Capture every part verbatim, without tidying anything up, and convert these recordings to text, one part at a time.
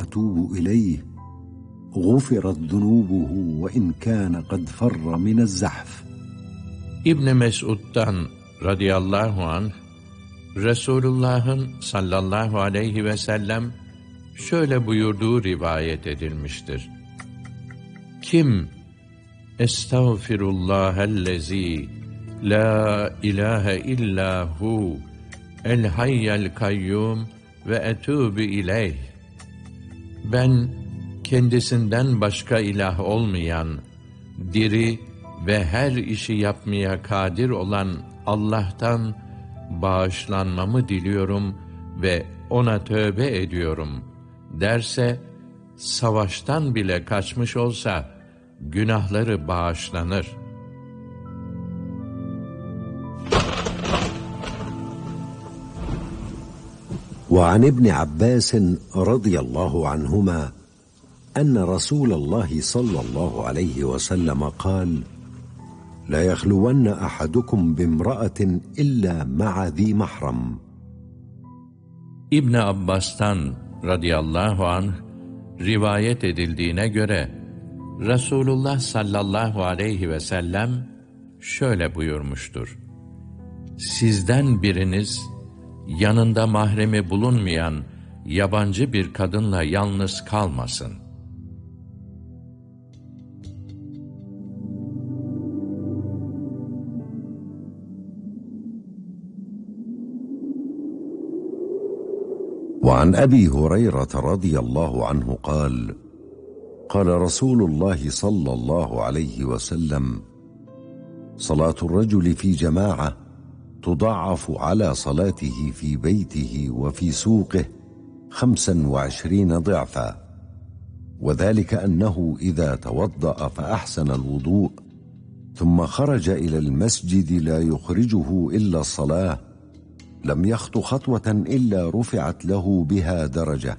وأتوب إليه غفرت ذنوبه وإن كان قد فر من الزحف. İbn Mesud'dan radıyallahu anh, Resulullah'ın sallallahu aleyhi ve sellem şöyle buyurduğu rivayet edilmiştir. Kim Estağfirullahellezî la ilahe illa hu el hayyel kayyum ve etûbü ileyh. Ben kendisinden başka ilah olmayan, diri ve her işi yapmaya kadir olan Allah'tan bağışlanmamı diliyorum ve ona tövbe ediyorum derse, savaştan bile kaçmış olsa günahları bağışlanır. وعن ابن عباس رضي الله عنهما أن رسول الله صلى الله عليه وسلم قال: لا يخلون أحدكم بامرأة إلا مع ذي محرم. İbn Abbas'tan radıyallahu anh rivayet edildiğine göre Resulullah sallallahu aleyhi ve sellem şöyle buyurmuştur: Sizden biriniz yanında mahremi bulunmayan yabancı bir kadınla yalnız kalmasın. وعن أبي هريرة رضي الله عنه قال: قال رسول الله صلى الله عليه وسلم: صلاة الرجل في جماعة تضاعف على صلاته في بيته وفي سوقه خمسا وعشرين ضعفا، وذلك أنه إذا توضأ فأحسن الوضوء ثم خرج إلى المسجد لا يخرجه إلا الصلاة لم يخط خطوة إلا رفعت له بها درجة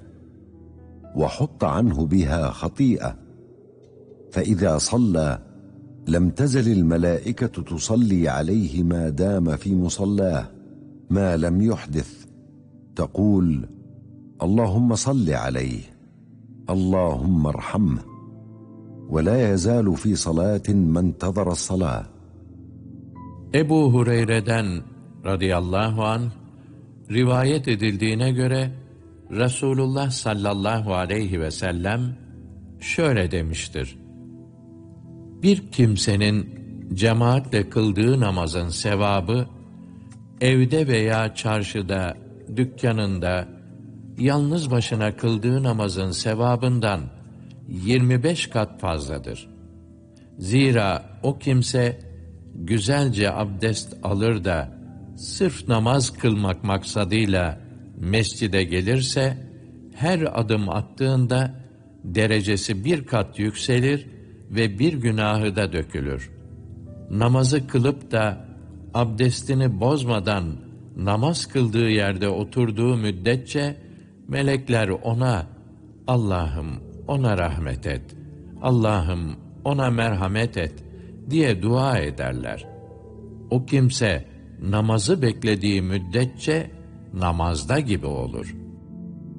وحط عنه بها خطيئة، فإذا صلى لم تزل الملائكة تصلي عليه ما دام في مصلاه ما لم يحدث، تقول: اللهم صل عليه اللهم ارحمه، ولا يزال في صلاة ما انتظر الصلاة. Ebu Hureyre'den radıyallahu anh rivayet edildiğine göre Resulullah sallallahu aleyhi ve sellem şöyle demiştir: Bir kimsenin cemaatle kıldığı namazın sevabı, evde veya çarşıda, dükkanında, yalnız başına kıldığı namazın sevabından yirmi beş kat fazladır. Zira o kimse güzelce abdest alır da sırf namaz kılmak maksadıyla mescide gelirse, her adım attığında derecesi bir kat yükselir ve bir günahı da dökülür. Namazı kılıp da abdestini bozmadan namaz kıldığı yerde oturduğu müddetçe melekler ona Allah'ım ona rahmet et, Allah'ım ona merhamet et diye dua ederler. O kimse namazı beklediği müddetçe namazda gibi olur.